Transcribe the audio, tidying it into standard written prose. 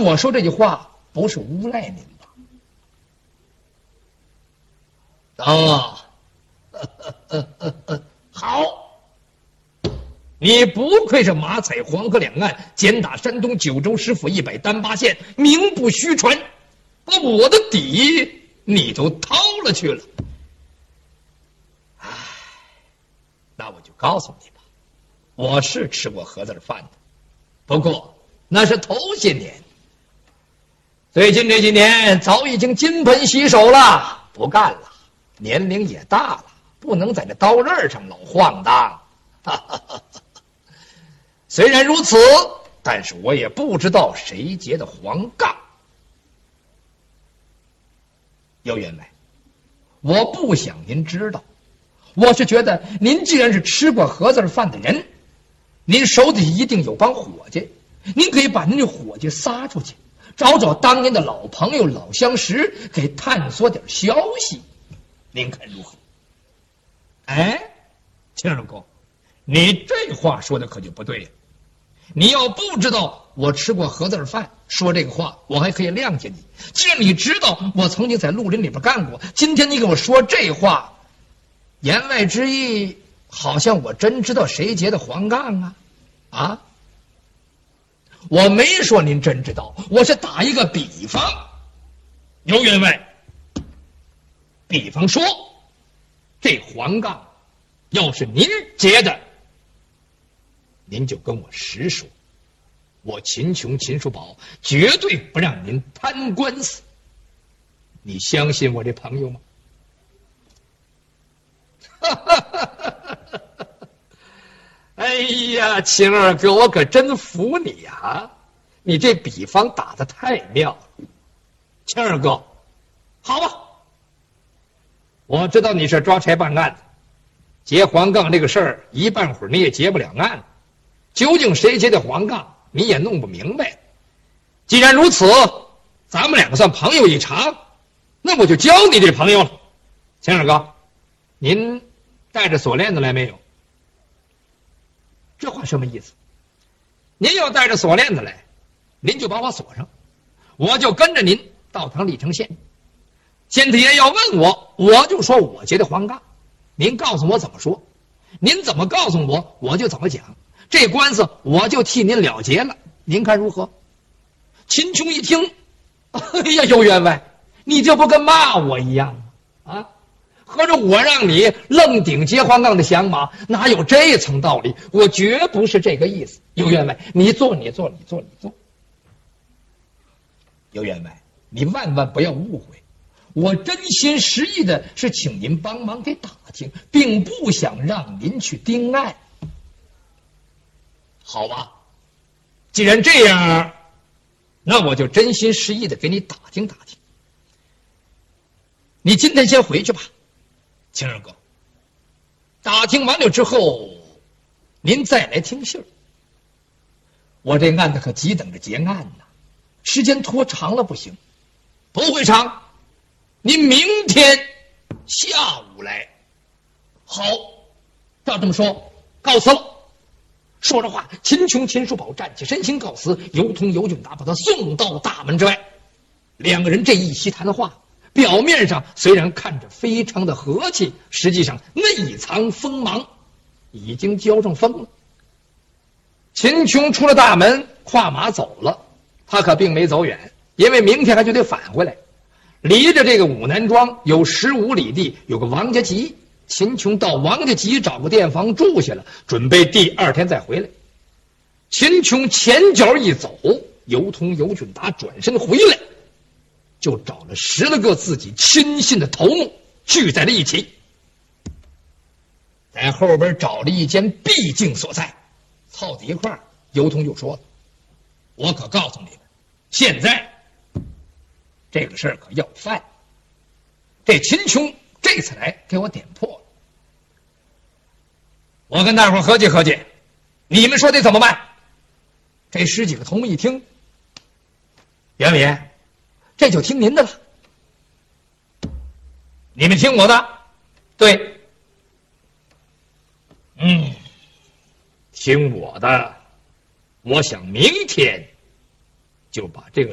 我说这句话不是诬赖您吧？好，你不愧是马踩黄河两岸，简打山东九州十府100单八县，名不虚传，把我的底你都掏了去了。唉，那我就告诉你吧，我是吃过盒子饭的，不过那是头些年，最近这几年早已经金盆洗手了，不干了，年龄也大了，不能在这刀刃上老晃荡。虽然如此，但是我也不知道谁结的黄杠。有员外，我不想您知道，我是觉得您既然是吃过盒子饭的人，您手底下一定有帮伙计，您可以把您的伙计撒出去，找找当年的老朋友老相识，给探索点消息，您看如何？哎，秦二公，你这话说的可就不对了。你要不知道我吃过盒子饭，说这个话我还可以谅解你。既然你知道我曾经在绿林里边干过，今天你给我说这话，言外之意好像我真知道谁结的黄杠啊？啊？我没说您真知道，我是打一个比方。有员外，比方说这黄杠要是您结的，您就跟我实说，我秦琼秦叔宝绝对不让您摊官司。你相信我这朋友吗？哎呀，秦二哥，我可真服你呀！你这比方打得太妙了。秦二哥，好吧，我知道你是抓差办案的，结黄杠这个事儿一半会儿你也结不了案，究竟谁结的黄杠你也弄不明白。既然如此，咱们两个算朋友一场，那我就交你这朋友了。秦二哥，您带着锁链子来没有？这话什么意思？您要带着锁链子来，您就把我锁上，我就跟着您到趟历城县。县太爷要问我，我就说我结的黄杠，您告诉我怎么说，您怎么告诉我，我就怎么讲，这官司我就替您了结了，您看如何？秦琼一听，哎呀，有员外，你这不跟骂我一样吗？啊，合着我让你愣顶结黄杠的响马，哪有这层道理？我绝不是这个意思。有员外，你坐。有员外，你万万不要误会，我真心实意的是请您帮忙给打听，并不想让您去盯案。好吧，既然这样，那我就真心实意的给你打听打听。你今天先回去吧，秦二哥。打听完了之后，您再来听信儿。我这案子可急等着结案呢，时间拖长了不行。不会长，您明天下午来。好，照这么说，告辞了。说着话，秦琼秦叔宝站起身形告辞，尤通尤俊达把他送到大门之外。两个人这一席谈话，表面上虽然看着非常的和气，实际上内藏锋芒，已经交上锋了。秦琼出了大门，跨马走了。他可并没走远，因为明天他就得返回来。离着这个武南庄有15里地，有个王家集。秦琼到王家集找个店房住下了，准备第二天再回来。秦琼前脚一走，尤通尤俊达转身回来，就找了10来个自己亲信的头目聚在了一起，在后边找了一间僻静所在，凑在一块儿。尤通就说了，我可告诉你们，现在这个事儿可要饭，这秦琼这次来给我点破了，我跟大伙合计合计，你们说得怎么办？这10几个头目一听，袁伟，这就听您的了。你们听我的？对。听我的，我想明天就把这个